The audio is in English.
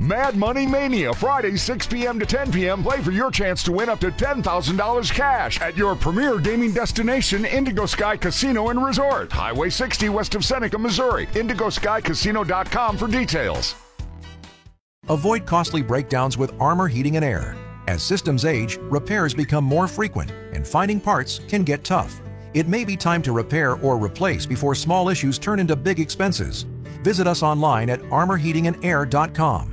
Mad Money Mania, Friday 6 p.m. to 10 p.m. Play for your chance to win up to $10,000 cash at your premier gaming destination, Indigo Sky Casino and Resort. Highway 60 west of Seneca, Missouri. IndigoSkyCasino.com for details. Avoid costly breakdowns with Armor Heating and Air. As systems age, repairs become more frequent, and finding parts can get tough. It may be time to repair or replace before small issues turn into big expenses. Visit us online at armorheatingandair.com.